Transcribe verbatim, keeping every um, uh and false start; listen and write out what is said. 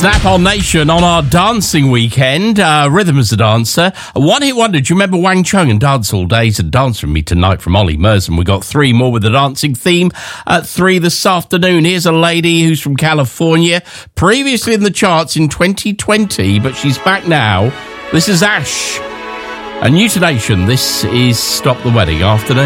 Snap-on Nation on our dancing weekend. Uh, Rhythm as a dancer. A one-hit wonder. Do you remember Wang Chung and Dance All Days and Dance With Me Tonight from Ollie Merson? We got three more with the dancing theme at three this afternoon. Here's a lady who's from California, previously in the charts in twenty twenty, but she's back now. This is Ash. A new to Nation. This is Stop the Wedding Afternoon.